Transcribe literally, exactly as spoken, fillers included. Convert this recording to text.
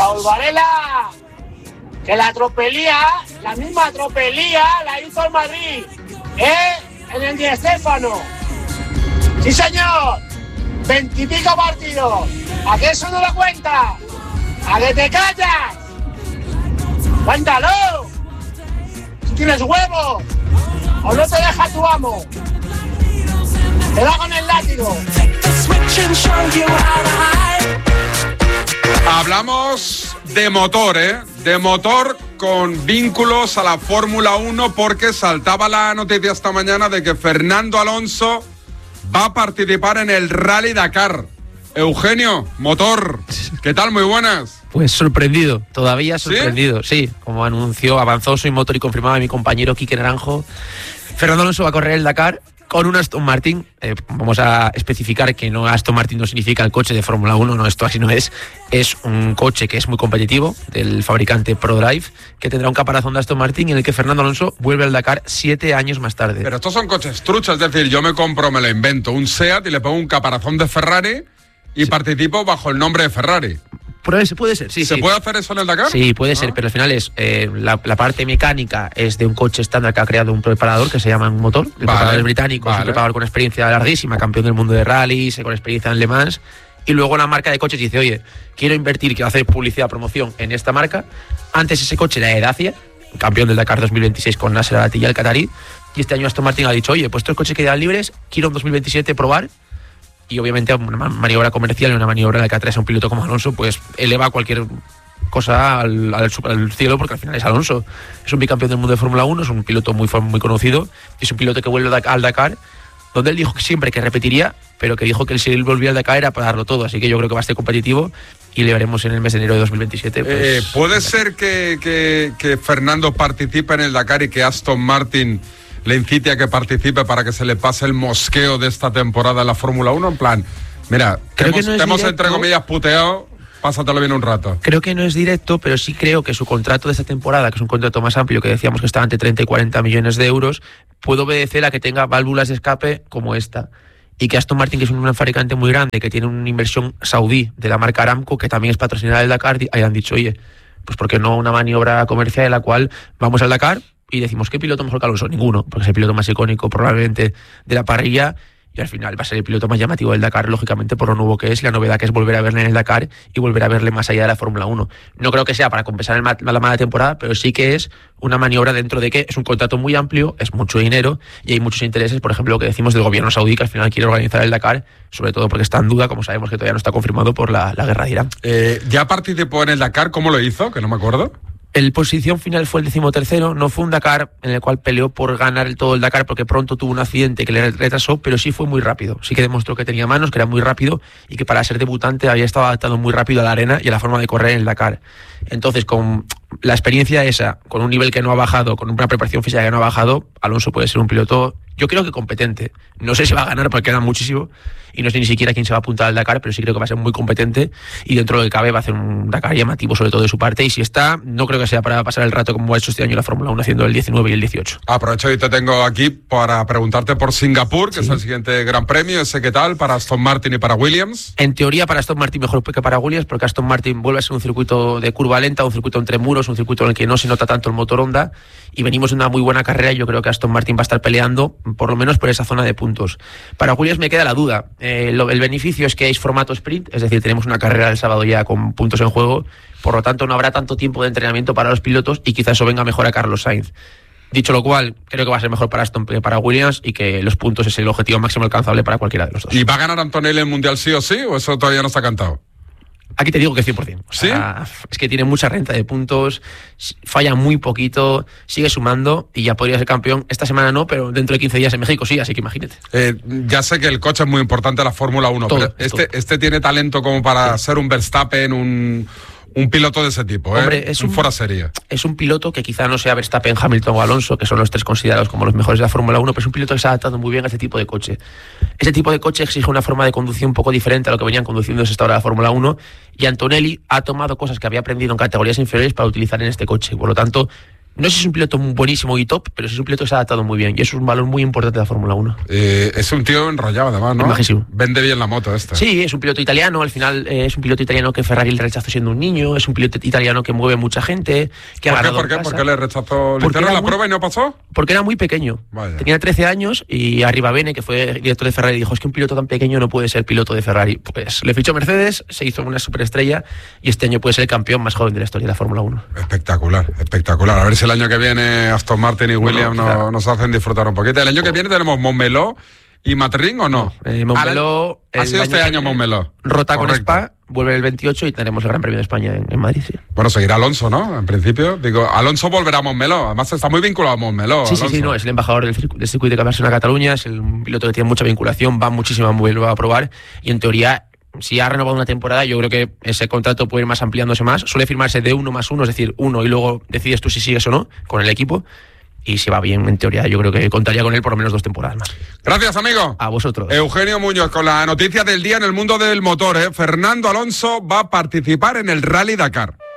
Raúl Varela, que la tropelía, la misma tropelía la hizo el Madrid, ¿eh? En el Di Stéfano. Sí, señor. Veintipico partidos. ¿A qué eso no lo cuenta? ¿A qué te callas? ¡Cuéntalo! Si tienes huevos, o no te deja tu amo. Te da con el látigo. Hablamos de motor, ¿eh? De motor con vínculos a la Fórmula uno, porque saltaba la noticia esta mañana de que Fernando Alonso va a participar en el Rally Dakar. Eugenio, motor, ¿qué tal? Muy buenas. Pues sorprendido, todavía sorprendido, ¿sí? sí, como anunció, avanzó Soy Motor y confirmaba mi compañero Quique Naranjo, Fernando Alonso va a correr el Dakar con un Aston Martin. Eh, vamos a especificar que no Aston Martin no significa el coche de Fórmula uno, no, esto así no es. Es un coche que es muy competitivo, del fabricante ProDrive, que tendrá un caparazón de Aston Martin en el que Fernando Alonso vuelve al Dakar siete años más tarde. Pero estos son coches truchos, es decir, yo me compro, me lo invento, un SEAT y le pongo un caparazón de Ferrari y sí. participo bajo el nombre de Ferrari. Puede ser, puede ser, sí. ¿Se sí. puede hacer eso en el Dakar? Sí, puede ah. ser, pero al final es eh, la, la parte mecánica es de un coche estándar que ha creado un preparador que se llama un motor. El vale, preparador británico vale. es un preparador con experiencia larguísima, campeón del mundo de rallies, con experiencia en Le Mans. Y luego la marca de coches dice, oye, quiero invertir, quiero hacer publicidad, promoción en esta marca. Antes ese coche era de Dacia, campeón del Dakar dos mil veintiséis con Nasser Al-Attiyah, el catarí. Y este año Aston Martin ha dicho, oye, pues estos coches quedan libres, quiero en dos mil veintisiete probar. Y obviamente una maniobra comercial y una maniobra en la que atraes a un piloto como Alonso, pues eleva cualquier cosa al, al, al cielo, porque al final es Alonso. Es un bicampeón del mundo de Fórmula uno, es un piloto muy, muy conocido, es un piloto que vuelve al Dakar, donde él dijo que siempre que repetiría, pero que dijo que si él volvía al Dakar era para darlo todo, así que yo creo que va a ser competitivo y le veremos en el mes de enero de dos mil veintisiete. Pues, eh, ¿Puede ser que, que, que Fernando participe en el Dakar y que Aston Martin le incite a que participe para que se le pase el mosqueo de esta temporada en la Fórmula uno? En plan, mira, te hemos, no te hemos entre comillas puteado, pásatelo bien un rato. Creo que no es directo, pero sí creo que su contrato de esta temporada, que es un contrato más amplio, que decíamos que está entre treinta y cuarenta millones de euros, puede obedecer a que tenga válvulas de escape como esta. Y que Aston Martin, que es un fabricante muy grande, que tiene una inversión saudí de la marca Aramco, que también es patrocinada del Dakar, hayan dicho, oye, pues ¿por qué no una maniobra comercial en la cual vamos al Dakar y decimos, ¿qué piloto mejor que Alonso? Ninguno, porque es el piloto más icónico probablemente de la parrilla y al final va a ser el piloto más llamativo del Dakar, lógicamente por lo nuevo que es y la novedad que es volver a verle en el Dakar y volver a verle más allá de la Fórmula uno. No creo que sea para compensar el ma- la mala temporada, pero sí que es una maniobra dentro de que es un contrato muy amplio, es mucho dinero y hay muchos intereses, por ejemplo, lo que decimos del gobierno saudí, que al final quiere organizar el Dakar, sobre todo porque está en duda, como sabemos que todavía no está confirmado por la, la guerra de Irán. Eh, ¿Ya participó en el Dakar? ¿Cómo lo hizo? Que no me acuerdo. El posición final fue el decimotercero, no fue un Dakar en el cual peleó por ganar el todo el Dakar porque pronto tuvo un accidente que le retrasó, pero sí fue muy rápido, sí que demostró que tenía manos, que era muy rápido y que para ser debutante había estado adaptado muy rápido a la arena y a la forma de correr en el Dakar. Entonces, con la experiencia esa, con un nivel que no ha bajado, con una preparación física que no ha bajado, Alonso puede ser un piloto, yo creo que competente. No sé si va a ganar porque queda muchísimo y no sé ni siquiera quién se va a apuntar al Dakar, pero sí creo que va a ser muy competente y dentro de lo que cabe va a hacer un Dakar llamativo, sobre todo de su parte, y si está, no creo que sea para pasar el rato como ha hecho este año la Fórmula uno haciendo el diecinueve y el dieciocho. Aprovecho y te tengo aquí para preguntarte por Singapur, que sí. es el siguiente gran premio, ese qué tal para Aston Martin y para Williams. En teoría para Aston Martin mejor que para Williams, porque Aston Martin vuelve a ser un circuito de curva lenta, un circuito entre muros, un circuito en el que no se nota tanto el motor Honda y venimos de una muy buena carrera y yo creo que Aston Martin va a estar peleando por lo menos por esa zona de puntos. Para Williams me queda la duda, eh, lo, el beneficio es que es formato sprint, es decir, tenemos una carrera el sábado ya con puntos en juego, por lo tanto no habrá tanto tiempo de entrenamiento para los pilotos y quizás eso venga mejor a Carlos Sainz. Dicho lo cual, creo que va a ser mejor para Aston que para Williams y que los puntos es el objetivo máximo alcanzable para cualquiera de los dos. ¿Y va a ganar Antonelli el Mundial sí o sí o eso todavía no está cantado? Aquí te digo que cien por ciento. O sea, ¿sí? Es que tiene mucha renta de puntos, falla muy poquito, sigue sumando y ya podría ser campeón. Esta semana no, pero dentro de quince días en México sí, así que imagínate. Eh, ya sé que el coche es muy importante en la Fórmula uno, todo, pero este, este tiene talento como para sí. ser un Verstappen, un... Un piloto de ese tipo, ¿eh? Hombre, es un, un fuera serie. Es un piloto que quizá no sea Verstappen, Hamilton o Alonso, que son los tres considerados como los mejores de la Fórmula uno, pero es un piloto que se ha adaptado muy bien a este tipo de coche. Ese tipo de coche exige una forma de conducción un poco diferente a lo que venían conduciendo desde esta hora de la Fórmula uno, y Antonelli ha tomado cosas que había aprendido en categorías inferiores para utilizar en este coche. Por lo tanto, No sé si es un piloto buenísimo y top, pero sí es un piloto que se ha adaptado muy bien. Y eso es un valor muy importante de la Fórmula uno. Eh, es un tío enrollado, además, ¿no? Es majísimo. Vende bien la moto esta. Sí, es un piloto italiano. Al final eh, es un piloto italiano que Ferrari le rechazó siendo un niño. Es un piloto italiano que mueve mucha gente. Que ¿Por, ha qué, ¿Por qué? ¿Por qué le rechazó? ¿Le hicieron la muy... prueba y no pasó? Porque era muy pequeño. Vaya. Tenía trece años y Arribabene, que fue director de Ferrari, dijo, es que un piloto tan pequeño no puede ser piloto de Ferrari. Pues le fichó Mercedes, se hizo una superestrella y este año puede ser el campeón más joven de la historia de la Fórmula uno. Espectacular, espectacular. A ver si el año que viene Aston Martin y Williams bueno, no, nos hacen disfrutar un poquito. El año que viene tenemos Montmeló y Matring, ¿o no? Eh, Montmeló... Ha sido este año Montmeló. Rota con Spa, vuelve el veintiocho y tenemos el Gran Premio de España en, en Madrid, sí. Bueno, seguirá Alonso, ¿no? En principio. Digo, Alonso volverá a Montmeló. Además está muy vinculado a Montmeló. Sí, Alonso. sí, sí, no. Es el embajador del, circu- del circuito de Barcelona Cataluña. Es el, un piloto que tiene mucha vinculación, va muchísimo a Montmeló a probar y en teoría... Si ha renovado una temporada, yo creo que ese contrato puede ir más ampliándose más. Suele firmarse de uno más uno, es decir, uno y luego decides tú si sigues o no con el equipo. Y si va bien, en teoría, yo creo que contaría con él por lo menos dos temporadas más. Gracias, amigo. A vosotros. Eugenio Muñoz, con la noticia del día en el mundo del motor. ¿eh? Fernando Alonso va a participar en el Rally Dakar.